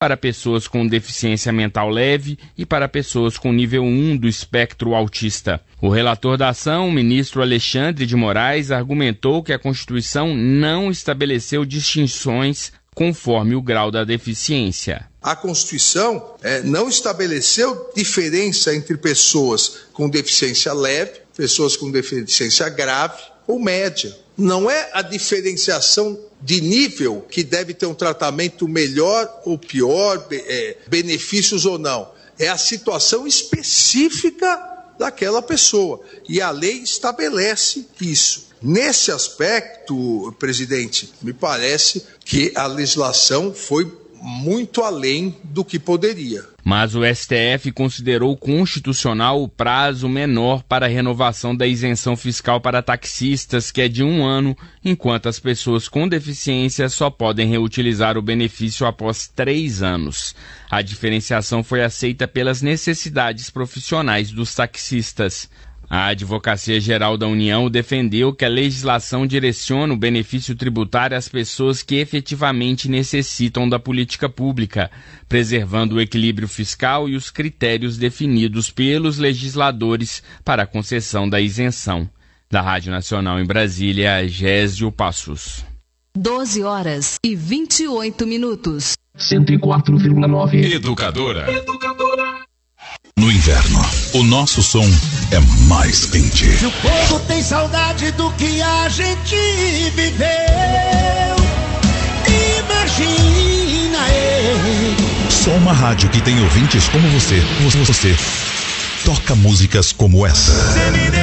para pessoas com deficiência mental leve e para pessoas com nível 1 do espectro autista. O relator da ação, o ministro Alexandre de Moraes, argumentou que a Constituição não estabeleceu distinções conforme o grau da deficiência. A Constituição não estabeleceu diferença entre pessoas com deficiência leve, pessoas com deficiência grave ou média. Não é a diferenciação de nível que deve ter um tratamento melhor ou pior, benefícios ou não. É a situação específica daquela pessoa. E a lei estabelece isso. Nesse aspecto, presidente, me parece que a legislação foi muito além do que poderia. Mas o STF considerou constitucional o prazo menor para a renovação da isenção fiscal para taxistas, que é de 1 ano, enquanto as pessoas com deficiência só podem reutilizar o benefício após 3 anos. A diferenciação foi aceita pelas necessidades profissionais dos taxistas. A Advocacia Geral da União defendeu que a legislação direciona o benefício tributário às pessoas que efetivamente necessitam da política pública, preservando o equilíbrio fiscal e os critérios definidos pelos legisladores para a concessão da isenção. Da Rádio Nacional em Brasília, Gésio Passos. 12h28. 104,9. Educadora. No inverno, o nosso som é mais quente. Se o povo tem saudade do que a gente viveu, imagina Só uma rádio que tem ouvintes como você. Você toca músicas como essa.